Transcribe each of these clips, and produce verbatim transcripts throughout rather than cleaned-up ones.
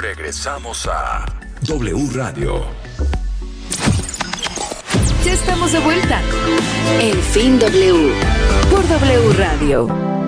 Regresamos a W Radio. Ya estamos de vuelta. En Fin W. Por W Radio.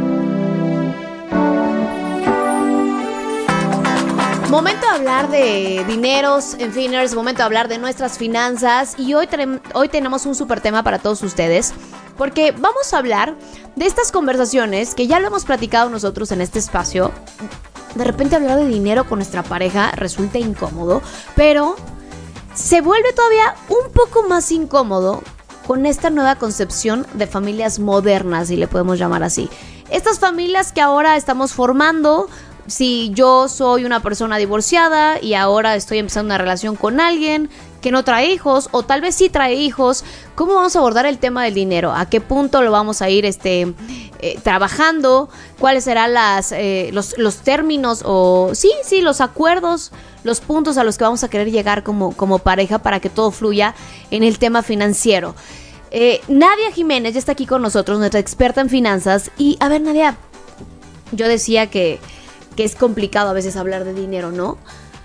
Momento de hablar de dineros, en Finers, momento de hablar de nuestras finanzas. Y hoy, tre- hoy tenemos un súper tema para todos ustedes, porque vamos a hablar de estas conversaciones que ya lo hemos platicado nosotros en este espacio. De repente hablar de dinero con nuestra pareja resulta incómodo, pero se vuelve todavía un poco más incómodo con esta nueva concepción de familias modernas, si le podemos llamar así. Estas familias que ahora estamos formando. Si yo soy una persona divorciada y ahora estoy empezando una relación con alguien que no trae hijos, o tal vez sí trae hijos, ¿cómo vamos a abordar el tema del dinero? ¿A qué punto lo vamos a ir este, eh, trabajando? ¿Cuáles serán las, eh, los, los términos o sí, sí, los acuerdos, los puntos a los que vamos a querer llegar como, como pareja para que todo fluya en el tema financiero? Eh, Nadia Jiménez ya está aquí con nosotros, nuestra experta en finanzas. Y a ver, Nadia, yo decía que que es complicado a veces hablar de dinero, ¿no?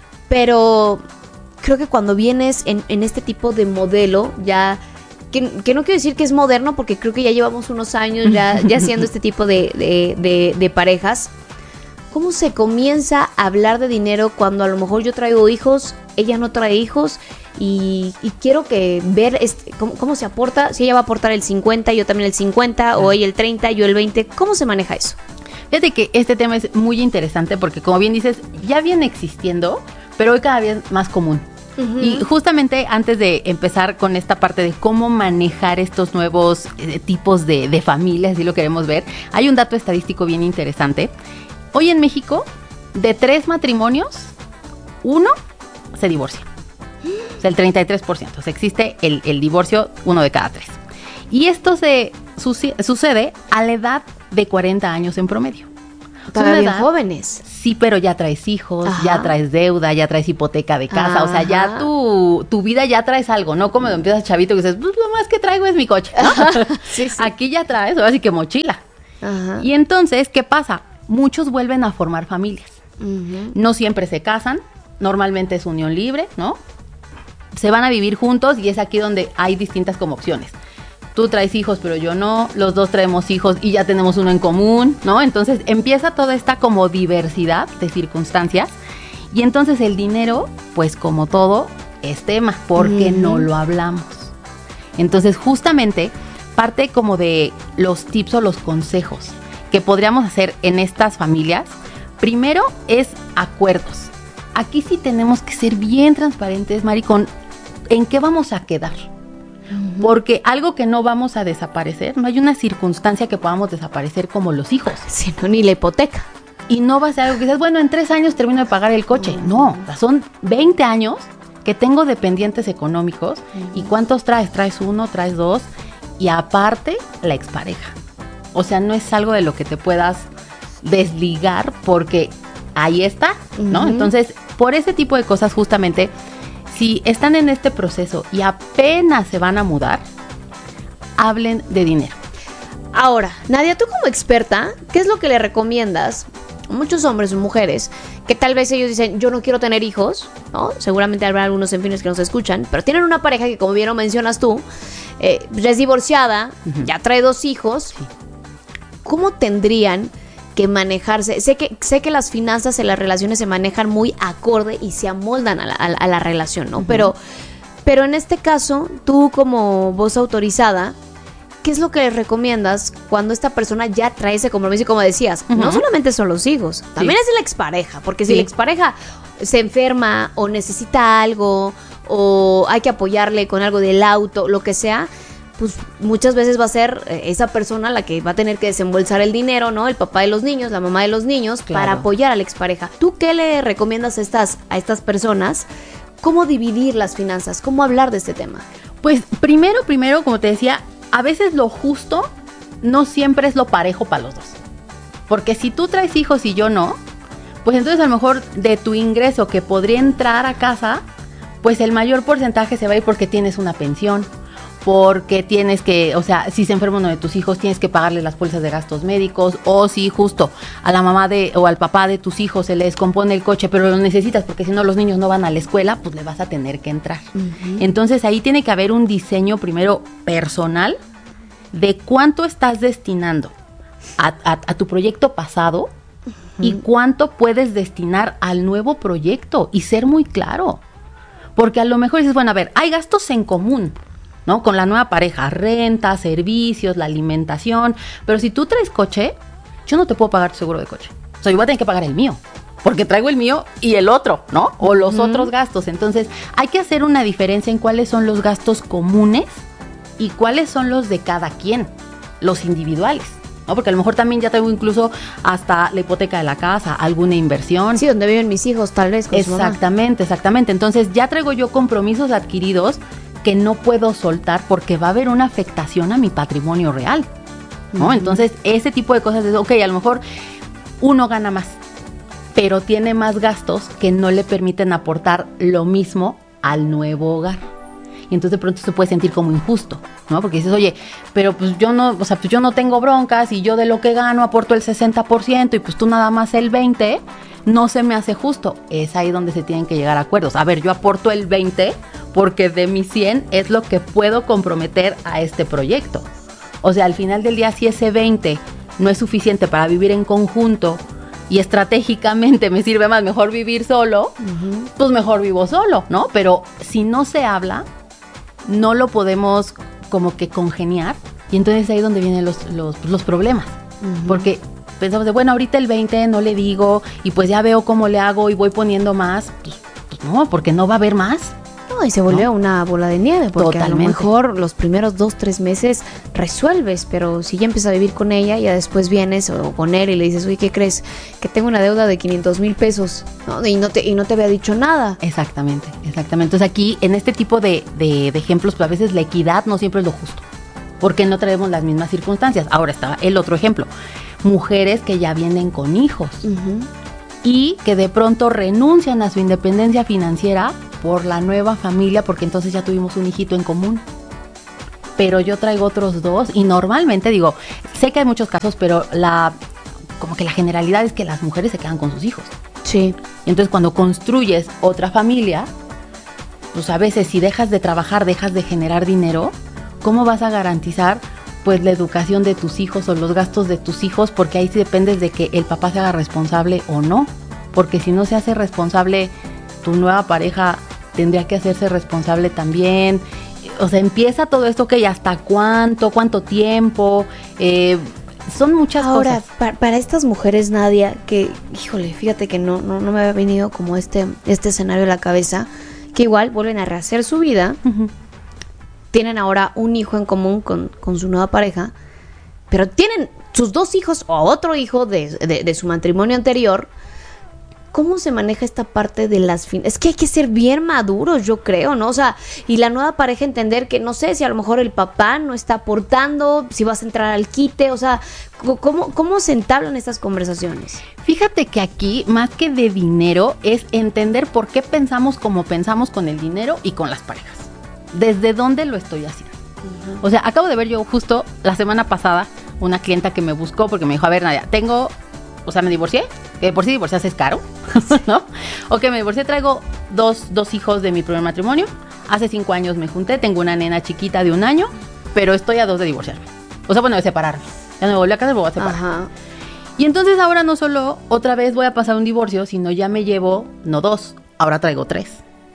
Pero creo que cuando vienes en, en este tipo de modelo, ya, que, que no quiero decir que es moderno, porque creo que ya llevamos unos años ya, ya haciendo este tipo de, de, de, de parejas, ¿cómo se comienza a hablar de dinero cuando a lo mejor yo traigo hijos, ella no trae hijos? Y, y quiero que ver este, cómo, cómo se aporta, si ella va a aportar el cincuenta, yo también el cincuenta, o ella el treinta, yo el veinte, ¿cómo se maneja eso? Fíjate que este tema es muy interesante porque, como bien dices, ya viene existiendo, pero hoy cada vez más común. Uh-huh. Y justamente antes de empezar con esta parte de cómo manejar estos nuevos eh, tipos de, de familias, si lo queremos ver, hay un dato estadístico bien interesante. Hoy en México, de tres matrimonios, uno se divorcia. O sea, el treinta y tres por ciento. O sea, existe el, el divorcio uno de cada tres. Y esto se suce- sucede a la edad de cuarenta años en promedio. Todavía jóvenes. Sí, pero ya traes hijos, Ajá. ya traes deuda, ya traes hipoteca de casa. Ajá. O sea, ya tu, tu vida ya traes algo, ¿no? Como empiezas chavito que dices, pues lo más que traigo es mi coche, ¿no? Sí, sí. Aquí ya traes, ahora sí que mochila. Ajá. Y entonces, ¿qué pasa? Muchos vuelven a formar familias. Uh-huh. No siempre se casan, normalmente es unión libre, ¿no? Se van a vivir juntos y es aquí donde hay distintas como opciones. Tú traes hijos, pero yo no, los dos traemos hijos y ya tenemos uno en común, ¿no? Entonces empieza toda esta como diversidad de circunstancias y entonces el dinero, pues como todo, es tema porque mm. no lo hablamos. Entonces justamente parte como de los tips o los consejos que podríamos hacer en estas familias, primero es acuerdos. Aquí sí tenemos que ser bien transparentes, Mari, con en qué vamos a quedar. Porque algo que no vamos a desaparecer, no hay una circunstancia que podamos desaparecer como los hijos. Sí, no, ni la hipoteca. Y no va a ser algo que dices, bueno, en tres años termino de pagar el coche. Uh-huh. No, son veinte años que tengo dependientes económicos. Uh-huh. ¿Y cuántos traes? Traes uno, traes dos. Y aparte, la expareja. O sea, no es algo de lo que te puedas desligar porque ahí está, ¿no? Uh-huh. Entonces, por ese tipo de cosas justamente, si están en este proceso y apenas se van a mudar, hablen de dinero. Ahora, Nadia, tú como experta, ¿qué es lo que le recomiendas a muchos hombres o mujeres que tal vez ellos dicen, yo no quiero tener hijos, ¿no? Seguramente habrá algunos enfines que nos escuchan, pero tienen una pareja que, como bien lo mencionas tú, eh, es divorciada, uh-huh. ya trae dos hijos. Sí. ¿Cómo tendrían que manejarse? Sé que sé que las finanzas en las relaciones se manejan muy acorde y se amoldan a la, a, a la relación, ¿no? Uh-huh. Pero, pero en este caso, tú como voz autorizada, ¿qué es lo que les recomiendas cuando esta persona ya trae ese compromiso? Y como decías, uh-huh. no solamente son los hijos, también sí. es la expareja, porque si sí. la expareja se enferma o necesita algo o hay que apoyarle con algo del auto, lo que sea, pues muchas veces va a ser esa persona la que va a tener que desembolsar el dinero, ¿no? El papá de los niños, la mamá de los niños, claro. para apoyar a la expareja. ¿Tú qué le recomiendas a estas, a estas personas? ¿Cómo dividir las finanzas? ¿Cómo hablar de este tema? Pues primero, primero, como te decía, a veces lo justo no siempre es lo parejo para los dos. Porque si tú traes hijos y yo no, pues entonces a lo mejor de tu ingreso que podría entrar a casa, pues el mayor porcentaje se va a ir porque tienes una pensión, porque tienes que, o sea, si se enferma uno de tus hijos, tienes que pagarle las pólizas de gastos médicos, o si justo a la mamá de o al papá de tus hijos se le descompone el coche, pero lo necesitas porque si no los niños no van a la escuela, pues le vas a tener que entrar. Uh-huh. Entonces ahí tiene que haber un diseño primero personal de cuánto estás destinando a, a, a tu proyecto pasado uh-huh. y cuánto puedes destinar al nuevo proyecto y ser muy claro. Porque a lo mejor dices, bueno, a ver, hay gastos en común, ¿no? Con la nueva pareja, renta, servicios, la alimentación. Pero si tú traes coche, yo no te puedo pagar tu seguro de coche. O sea, yo voy a tener que pagar el mío, porque traigo el mío y el otro, ¿no? O los uh-huh. otros gastos. Entonces, hay que hacer una diferencia en cuáles son los gastos comunes y cuáles son los de cada quien, los individuales, ¿no? Porque a lo mejor también ya traigo incluso hasta la hipoteca de la casa, alguna inversión. Sí, donde viven mis hijos, tal vez. Con exactamente, exactamente. Entonces, ya traigo yo compromisos adquiridos que no puedo soltar porque va a haber una afectación a mi patrimonio real, ¿no? Uh-huh. Entonces, ese tipo de cosas es, ok, a lo mejor uno gana más, pero tiene más gastos que no le permiten aportar lo mismo al nuevo hogar. Y entonces de pronto se puede sentir como injusto, ¿no? Porque dices, oye, pero pues yo no, o sea, pues yo no tengo broncas y yo de lo que gano aporto el sesenta por ciento y pues tú nada más el veinte por ciento, no se me hace justo. Es ahí donde se tienen que llegar a acuerdos. A ver, yo aporto el veinte porque de mis cien es lo que puedo comprometer a este proyecto. O sea, al final del día, si ese veinte no es suficiente para vivir en conjunto y estratégicamente me sirve más mejor vivir solo, uh-huh. pues mejor vivo solo, ¿no? Pero si no se habla, no lo podemos como que congeniar y entonces ahí es donde vienen los, los, los problemas. Uh-huh. Porque pensamos de, bueno, ahorita el veinte no le digo y pues ya veo cómo le hago y voy poniendo más. Pues, pues no, porque no va a haber más. No, y se vuelve ¿no? una bola de nieve, porque totalmente. A lo mejor los primeros dos, tres meses resuelves, pero si ya empiezas a vivir con ella, ya después vienes o con él y le dices, oye, ¿qué crees? Que tengo una deuda de quinientos mil pesos, ¿no? Y no te y no te había dicho nada. Exactamente, exactamente. Entonces aquí, en este tipo de, de, de ejemplos, pues a veces la equidad no siempre es lo justo, porque no traemos las mismas circunstancias. Ahora está el otro ejemplo, mujeres que ya vienen con hijos uh-huh. y que de pronto renuncian a su independencia financiera por la nueva familia, porque entonces ya tuvimos un hijito en común. Pero yo traigo otros dos y normalmente digo, sé que hay muchos casos, pero la como que la generalidad es que las mujeres se quedan con sus hijos. Sí. Y entonces cuando construyes otra familia, pues a veces si dejas de trabajar, dejas de generar dinero, ¿cómo vas a garantizar pues la educación de tus hijos o los gastos de tus hijos? Porque ahí sí dependes de que el papá se haga responsable o no. Porque si no se hace responsable, tu nueva pareja tendría que hacerse responsable también. O sea, empieza todo esto, ok, ¿hasta cuánto? ¿Cuánto tiempo? Eh, son muchas Ahora, cosas. Ahora, pa- para estas mujeres, Nadia, que, híjole, fíjate que no, no, no me había venido como este, este escenario a la cabeza, que igual vuelven a rehacer su vida, uh-huh. tienen ahora un hijo en común con, con su nueva pareja, pero tienen sus dos hijos o otro hijo de, de, de su matrimonio anterior. ¿Cómo se maneja esta parte de las finanzas? Es que hay que ser bien maduros, yo creo, ¿no? O sea, y la nueva pareja entender que, no sé, si a lo mejor el papá no está aportando, si vas a entrar al quite, o sea, ¿cómo, cómo se entablan estas conversaciones? Fíjate que aquí, más que de dinero, es entender por qué pensamos como pensamos con el dinero y con las parejas. ¿Desde dónde lo estoy haciendo? Uh-huh. O sea, acabo de ver yo justo la semana pasada una clienta que me buscó porque me dijo, a ver, Nadia, tengo... O sea, me divorcié, que por sí divorciarse es caro, ¿no? O que me divorcié, traigo dos, dos hijos de mi primer matrimonio. Hace cinco años me junté, tengo una nena chiquita de un año, pero estoy a dos de divorciarme. O sea, bueno, de separarme. Ya no me volví a casar, me voy a separar. Ajá. Y entonces ahora no solo otra vez voy a pasar un divorcio, sino ya me llevo, no dos, ahora traigo tres.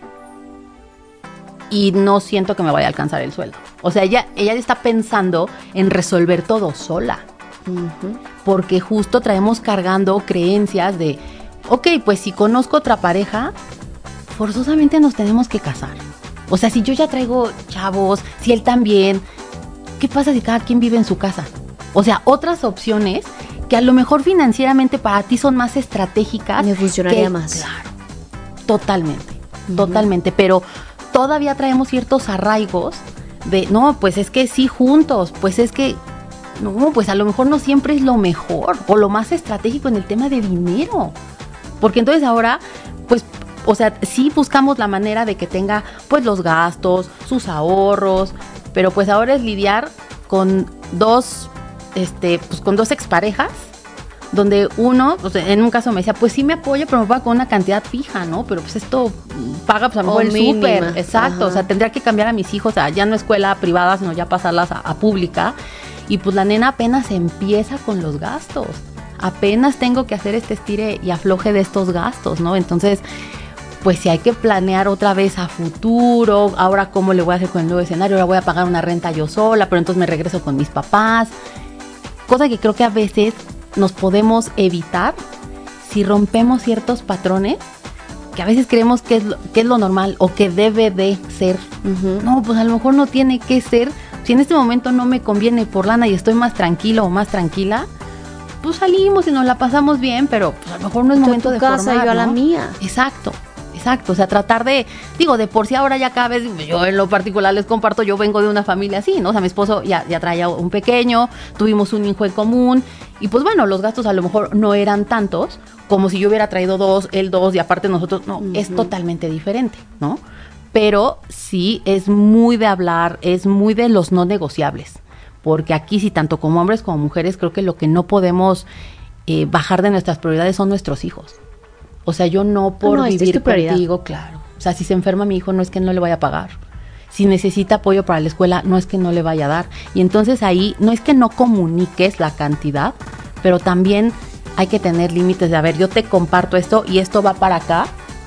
Y no siento que me vaya a alcanzar el sueldo. O sea, ella, ella está pensando en resolver todo sola. Uh-huh. Porque justo traemos cargando creencias de, ok, pues si conozco otra pareja, forzosamente nos tenemos que casar. O sea, si yo ya traigo chavos, si él también, ¿qué pasa si cada quien vive en su casa? O sea, otras opciones que a lo mejor financieramente para ti son más estratégicas. Me funcionaría que, más. Claro, totalmente, uh-huh. totalmente, pero todavía traemos ciertos arraigos de, no, pues es que sí juntos, pues es que no, pues a lo mejor no siempre es lo mejor o lo más estratégico en el tema de dinero. Porque entonces ahora, pues, o sea, sí buscamos la manera de que tenga, pues, los gastos, sus ahorros, pero pues ahora es lidiar con dos, este, pues con dos exparejas, donde uno, pues en un caso me decía, pues sí me apoya, pero me paga con una cantidad fija, ¿no? Pero pues esto paga pues a lo mejor el súper, exacto, ajá. O sea, tendría que cambiar a mis hijos, o sea, ya no escuela privada, sino ya pasarlas a, a pública, y pues la nena apenas empieza con los gastos, apenas tengo que hacer este estire y afloje de estos gastos, ¿no? Entonces, pues si hay que planear otra vez a futuro, ahora cómo le voy a hacer con el nuevo escenario, ahora voy a pagar una renta yo sola, pero entonces me regreso con mis papás, cosa que creo que a veces nos podemos evitar si rompemos ciertos patrones que a veces creemos que es lo, que es lo normal o que debe de ser. Uh-huh. No, pues a lo mejor no tiene que ser. Si en este momento no me conviene por lana y estoy más tranquilo o más tranquila, pues salimos y nos la pasamos bien, pero pues a lo mejor no es yo momento a tu de casa, formar, yo ¿no? a la mía. Exacto. Exacto, o sea, tratar de, digo, de por sí ahora ya cada vez, yo en lo particular les comparto, yo vengo de una familia así, ¿no? O sea, mi esposo ya, ya traía un pequeño, tuvimos un hijo en común, y pues bueno, los gastos a lo mejor no eran tantos, como si yo hubiera traído dos, él dos, y aparte nosotros, no, uh-huh. Es totalmente diferente, ¿no? Pero sí, es muy de hablar, es muy de los no negociables, porque aquí sí, tanto como hombres como mujeres, creo que lo que no podemos eh, bajar de nuestras prioridades son nuestros hijos. O sea, yo no por no, vivir contigo, claro. O sea, si se enferma mi hijo, no es que no le vaya a pagar. Si necesita apoyo para la escuela, no es que no le vaya a dar. Y entonces ahí, no es que no comuniques la cantidad, pero también hay que tener límites de, a ver, yo te comparto esto y esto va para acá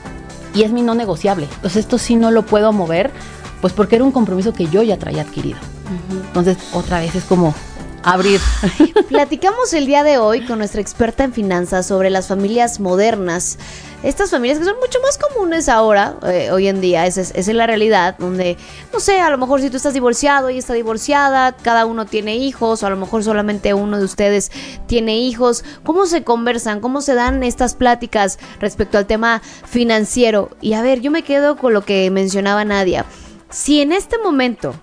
y es mi no negociable. Entonces esto sí no lo puedo mover, pues porque era un compromiso que yo ya traía adquirido. Uh-huh. Entonces, otra vez es como abrir. Platicamos el día de hoy con nuestra experta en finanzas sobre las familias modernas. Estas familias que son mucho más comunes ahora, eh, hoy en día, esa es, esa es la realidad, donde, no sé, a lo mejor si tú estás divorciado, ella está divorciada, cada uno tiene hijos, o a lo mejor solamente uno de ustedes tiene hijos. ¿Cómo se conversan? ¿Cómo se dan estas pláticas respecto al tema financiero? Y a ver, yo me quedo con lo que mencionaba Nadia. Si en este momento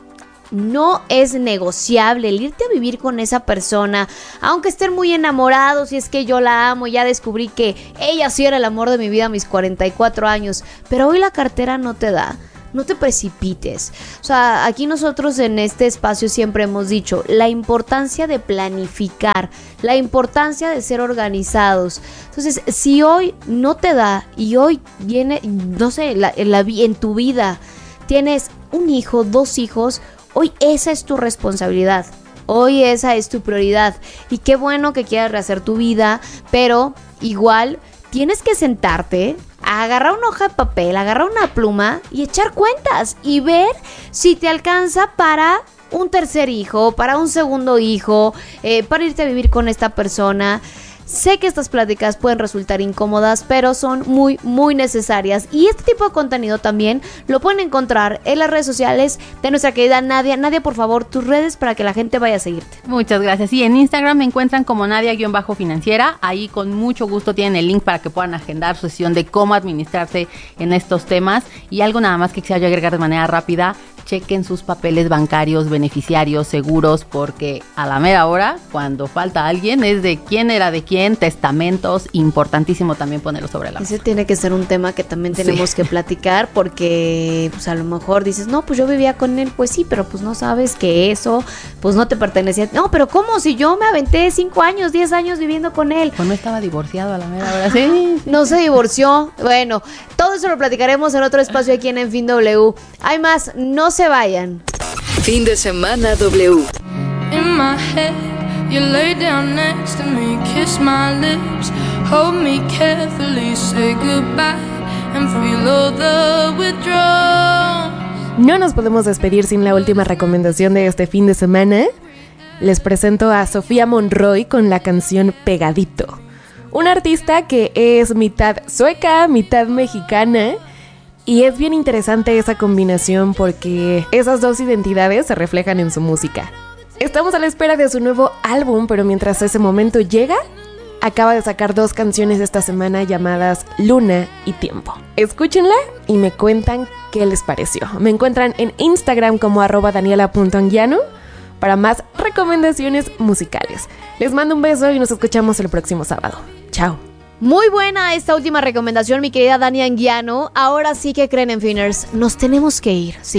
no es negociable el irte a vivir con esa persona, aunque estén muy enamorados, y es que yo la amo, ya descubrí que ella sí era el amor de mi vida a mis cuarenta y cuatro años, pero hoy la cartera no te da, no te precipites. O sea, aquí nosotros en este espacio siempre hemos dicho la importancia de planificar, la importancia de ser organizados. Entonces, si hoy no te da y hoy viene, no sé, la, la, en tu vida tienes un hijo, dos hijos, hoy esa es tu responsabilidad, hoy esa es tu prioridad, y qué bueno que quieras rehacer tu vida, pero igual tienes que sentarte, agarrar una hoja de papel, agarrar una pluma y echar cuentas y ver si te alcanza para un tercer hijo, para un segundo hijo, eh, para irte a vivir con esta persona. Sé que estas pláticas pueden resultar incómodas, pero son muy, muy necesarias. Y este tipo de contenido también lo pueden encontrar en las redes sociales de nuestra querida Nadia. Nadia, por favor, tus redes para que la gente vaya a seguirte. Muchas gracias. Y en Instagram me encuentran como Nadia-financiera. Ahí con mucho gusto tienen el link para que puedan agendar su sesión de cómo administrarse en estos temas. Y algo nada más que quisiera agregar de manera rápida. Chequen sus papeles bancarios, beneficiarios, seguros, porque a la mera hora, cuando falta alguien, es de quién era de quién, testamentos, importantísimo también ponerlo sobre la mesa. Ese tiene que ser un tema que también tenemos sí. que platicar, porque pues a lo mejor dices, no, pues yo vivía con él, pues sí, pero pues no sabes que eso, pues no te pertenecía. No, pero ¿cómo? Si yo me aventé cinco años, diez años viviendo con él. Pues no estaba divorciado a la mera hora, sí, sí. No se divorció. Bueno, todo eso lo platicaremos en otro espacio aquí en En Fin W. Hay más, no se vayan. Fin de semana W. In my head, you lay down next to me, kiss my lips, hold me carefully, say goodbye and feel all the withdrawal. No nos podemos despedir sin la última recomendación de este fin de semana. Les presento a Sofía Monroy con la canción Pegadito. Una artista que es mitad sueca, mitad mexicana. Y es bien interesante esa combinación porque esas dos identidades se reflejan en su música. Estamos a la espera de su nuevo álbum, pero mientras ese momento llega, acaba de sacar dos canciones esta semana llamadas Luna y Tiempo. Escúchenla y me cuentan qué les pareció. Me encuentran en Instagram como arroba daniela.anguiano para más recomendaciones musicales. Les mando un beso y nos escuchamos el próximo sábado. Chao. Muy buena esta última recomendación, mi querida Dani Anguiano. Ahora sí que creen, en Finers, nos tenemos que ir, sí.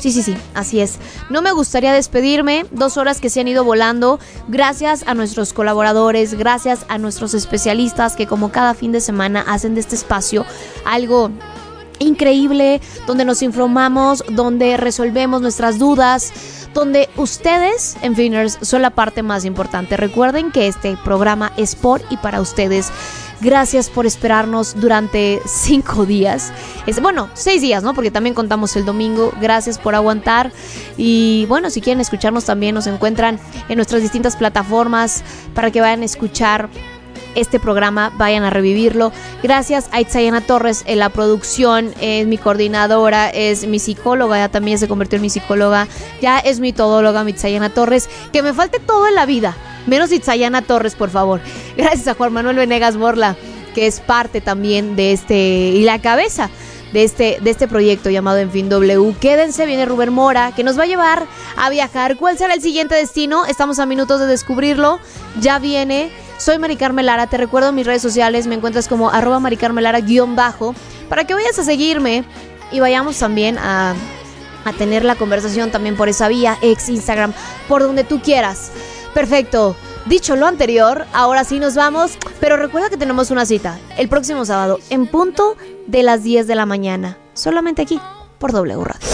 Sí, sí, sí, así es. No me gustaría despedirme, dos horas que se han ido volando, gracias a nuestros colaboradores, gracias a nuestros especialistas que como cada fin de semana hacen de este espacio algo increíble, donde nos informamos, donde resolvemos nuestras dudas, donde ustedes, en Finers, son la parte más importante. Recuerden que este programa es por y para ustedes. Gracias por esperarnos durante cinco días. Es, bueno, seis días, ¿no? Porque también contamos el domingo. Gracias por aguantar. Y bueno, si quieren escucharnos también, nos encuentran en nuestras distintas plataformas para que vayan a escuchar este programa, vayan a revivirlo. Gracias a Itzayana Torres en la producción, es mi coordinadora, es mi psicóloga, ya también se convirtió en mi psicóloga, ya es mi todóloga, mi Itzayana Torres. Que me falte todo en la vida, menos Itzayana Torres, por favor. Gracias a Juan Manuel Venegas Borla, que es parte también de este, y la cabeza de este, de este proyecto llamado En Fin W. Quédense, viene Rubén Mora, que nos va a llevar a viajar. ¿Cuál será el siguiente destino? Estamos a minutos de descubrirlo. Ya viene. Soy Mari Carmen Lara, te recuerdo en mis redes sociales, me encuentras como arroba Mari Carmen Lara guión bajo, para que vayas a seguirme y vayamos también a, a tener la conversación también por esa vía, ex Instagram, por donde tú quieras. Perfecto. Dicho lo anterior, ahora sí nos vamos, pero recuerda que tenemos una cita el próximo sábado en punto de las diez de la mañana, solamente aquí por W Radio.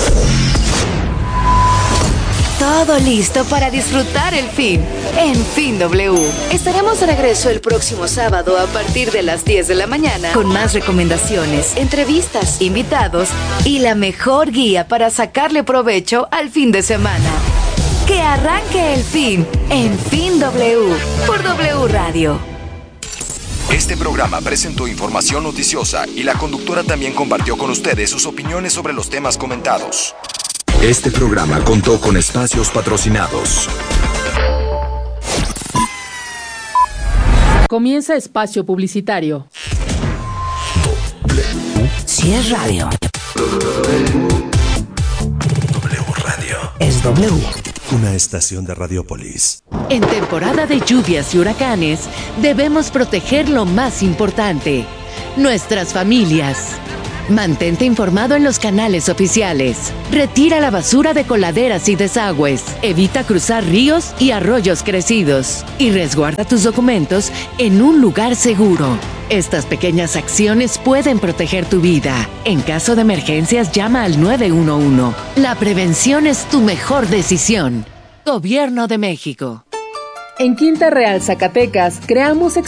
Todo listo para disfrutar el fin. En Fin W. Estaremos de regreso el próximo sábado a partir de las diez de la mañana con más recomendaciones, entrevistas, invitados y la mejor guía para sacarle provecho al fin de semana. Que arranque el fin en Fin W por W Radio. Este programa presentó información noticiosa y la conductora también compartió con ustedes sus opiniones sobre los temas comentados. Este programa contó con espacios patrocinados. Comienza espacio publicitario. Si es radio, W Radio. Es W. Una estación de Radiopolis. En temporada de lluvias y huracanes, debemos proteger lo más importante: nuestras familias. Mantente informado en los canales oficiales. Retira la basura de coladeras y desagües. Evita cruzar ríos y arroyos crecidos. Y resguarda tus documentos en un lugar seguro. Estas pequeñas acciones pueden proteger tu vida. En caso de emergencias, llama al nueve uno uno. La prevención es tu mejor decisión. Gobierno de México. En Quinta Real, Zacatecas, creamos